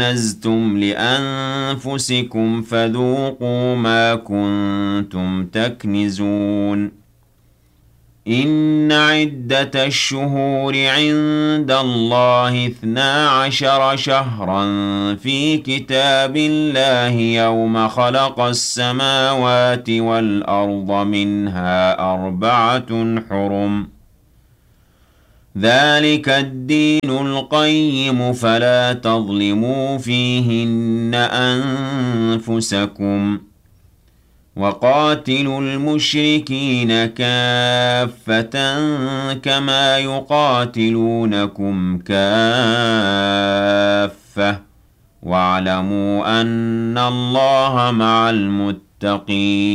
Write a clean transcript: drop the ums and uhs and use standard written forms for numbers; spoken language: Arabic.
كنزتم لأنفسكم فذوقوا ما كنتم تكنزون إن عدة الشهور عند الله 12 شهرا في كتاب الله يوم خلق السماوات والأرض منها 4 حرم ذلك الدين القيم فلا تظلموا فيهن أنفسكم وقاتلوا المشركين كافة كما يقاتلونكم كافة واعلموا أن الله مع المتقين